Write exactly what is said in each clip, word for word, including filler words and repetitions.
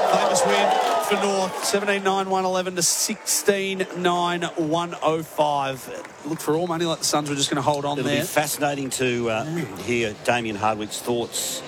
Famous win for North, seventeen nine, one eleven to sixteen nine, one oh five. Looked for all money like the Suns were just going to hold on It'll there. It'll be fascinating to uh, hear Damien Hardwick's thoughts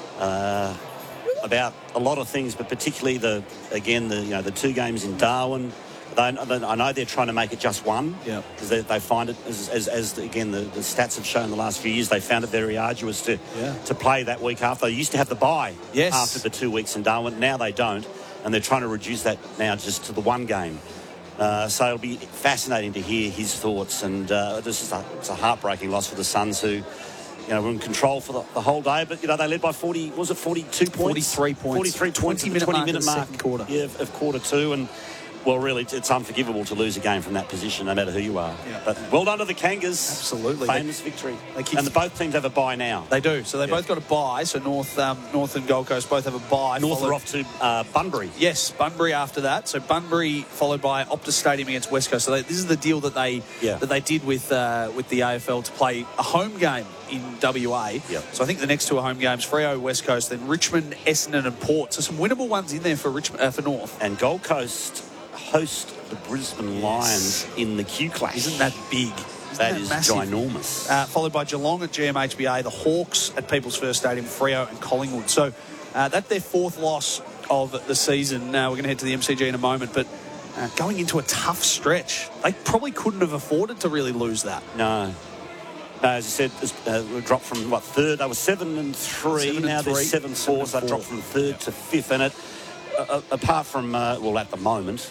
uh, about a lot of things, but particularly the again the you know the two games in Darwin. They, they, I know they're trying to make it just one, yeah, because they, they find it as, as, as again the, the stats have shown the last few years. They found it very arduous to yeah. to play that week after. They used to have the bye yes. after the two weeks in Darwin. Now they don't, and they're trying to reduce that now just to the one game. Uh, so it'll be fascinating to hear his thoughts. And uh, this is a, it's a heartbreaking loss for the Suns, who, you know, were in control for the, the whole day. But, you know, they led by forty, was it forty-two points? forty-three points. forty-three points twenty minute twenty minute mark, mark second quarter. Yeah, of, of quarter two. And, well, really, it's unforgivable to lose a game from that position, no matter who you are. Yeah. But well done to the Kangas. Absolutely. Famous they, victory. They and the both teams have a bye now. They do. So they yeah. both got a bye. So North um, North and Gold Coast both have a bye. North followed... are off to uh, Bunbury. Yes, Bunbury after that. So Bunbury followed by Optus Stadium against West Coast. So they, this is the deal that they yeah. that they did with uh, with the A F L to play a home game in W A. Yeah. So I think the next two are home games: Freo, West Coast, then Richmond, Essendon, and Port. So some winnable ones in there for Richmond uh, for North. And Gold Coast host the Brisbane yes. Lions in the Q Clash. Isn't that big? Isn't that, that is massive? ginormous. Uh, followed by Geelong at G M H B A, the Hawks at People's First Stadium, Freo and Collingwood. So uh, that's their fourth loss of the season. Now we're going to head to the M C G in a moment, but uh, going into a tough stretch, they probably couldn't have afforded to really lose that. No. No, as I said, uh, we dropped from, what, third? They were seven and three. Seven now and they're three. seven four, so they dropped from third yeah. to fifth. And it, uh, apart from, uh, well, at the moment,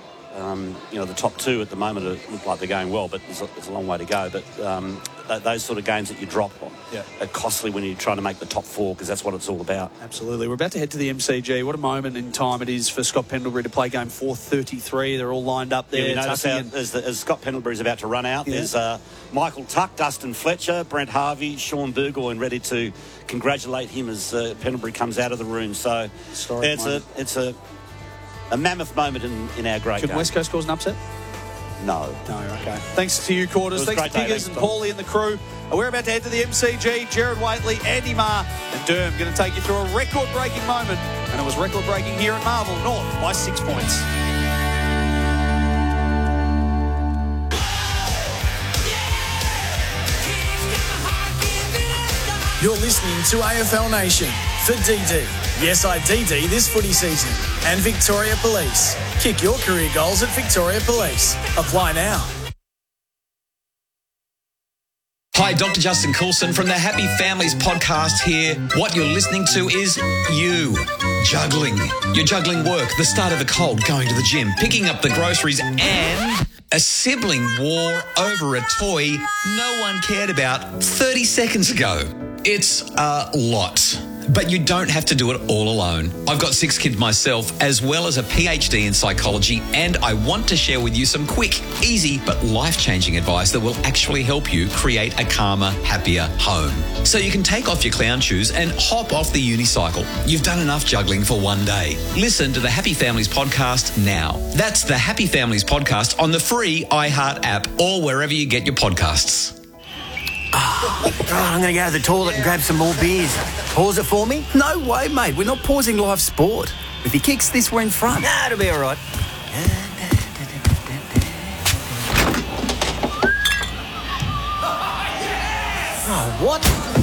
Um, you know, the top two at the moment are, look like they're going well, but there's a, there's a long way to go. But um, th- those sort of games that you drop yeah. are costly when you're trying to make the top four, because that's what it's all about. Absolutely. We're about to head to the M C G. What a moment in time it is for Scott Pendlebury to play game four thirty-three. They're all lined up there. Yeah, we notice how, and... as, the, as Scott Pendlebury's about to run out, yeah. there's uh, Michael Tuck, Dustin Fletcher, Brent Harvey, Sean Burgoyne ready to congratulate him as uh, Pendlebury comes out of the room. So yeah, it's moment. a it's a A mammoth moment in, in our great Could game. West Coast cause an upset? No. No, okay. Thanks to you, Quarters. Thanks to Piggers and Paulie and the crew. We're about to head to the M C G. Jared Waitley, Andy Marr and Derm going to take you through a record-breaking moment. And it was record-breaking here in Marvel, North by six points. You're listening to A F L Nation for D D. Yes, I D D this footy season. And Victoria Police. Kick your career goals at Victoria Police. Apply now. Hi, Doctor Justin Coulson from the Happy Families podcast here. What you're listening to is you. Juggling. You're juggling work, the start of a cold, going to the gym, picking up the groceries, and a sibling war over a toy no one cared about thirty seconds ago. It's a lot. But you don't have to do it all alone. I've got six kids myself, as well as a P H D in psychology, and I want to share with you some quick, easy, but life-changing advice that will actually help you create a calmer, happier home. So you can take off your clown shoes and hop off the unicycle. You've done enough juggling for one day. Listen to the Happy Families podcast now. That's the Happy Families podcast on the free iHeart app or wherever you get your podcasts. Oh, I'm going to go to the toilet and grab some more beers. Pause it for me? No way, mate. We're not pausing live sport. If he kicks this, we're in front. Nah, it'll be all right. Oh, what?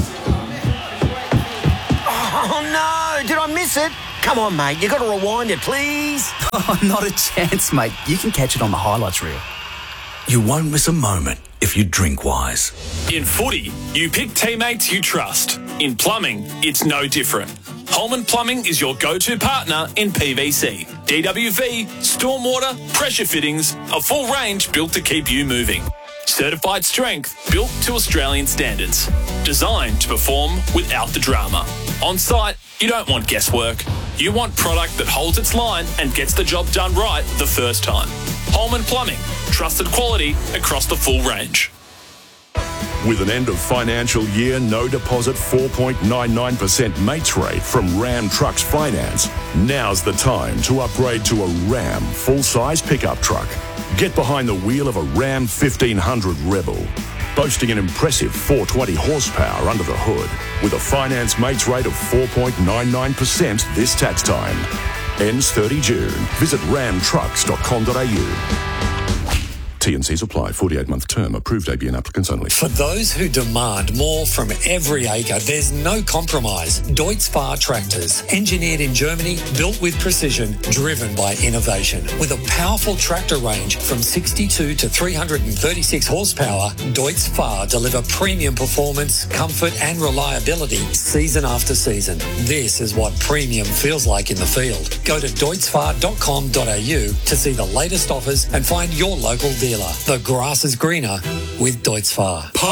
Oh, no. Did I miss it? Come on, mate. You got to rewind it, please. Oh, not a chance, mate. You can catch it on the highlights reel. You won't miss a moment if you drink wise. In footy, you pick teammates you trust. In plumbing, it's no different. Holman Plumbing is your go-to partner in P V C, D W V, stormwater, pressure fittings, a full range built to keep you moving. Certified strength, built to Australian standards. Designed to perform without the drama. On site, you don't want guesswork. You want product that holds its line and gets the job done right the first time. Holman Plumbing, trusted quality across the full range. With an end of financial year, no deposit four point nine nine percent mates rate from Ram Trucks Finance, now's the time to upgrade to a Ram full-size pickup truck. Get behind the wheel of a Ram fifteen hundred Rebel, boasting an impressive four hundred twenty horsepower under the hood, with a finance mates rate of four point nine nine percent this tax time. Ends thirty June. Visit ram trucks dot com dot a u. T and Cs apply. forty-eight month term. Approved A B N applicants only. For those who demand more from every acre, there's no compromise. Deutz-Fahr tractors. Engineered in Germany, built with precision, driven by innovation. With a powerful tractor range from sixty-two to three hundred thirty-six horsepower, Deutz-Fahr deliver premium performance, comfort and reliability season after season. This is what premium feels like in the field. Go to deutz fahr dot com dot a u to see the latest offers and find your local dealer. The grass is greener with Deutz-Fahr.